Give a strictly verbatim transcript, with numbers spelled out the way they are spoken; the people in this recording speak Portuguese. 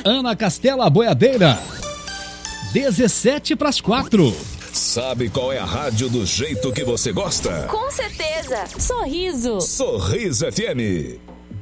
Ana Castela Boiadeira. dezessete para as quatro. Sabe qual é a rádio do jeito que você gosta? Com certeza. Sorriso. Sorriso F M.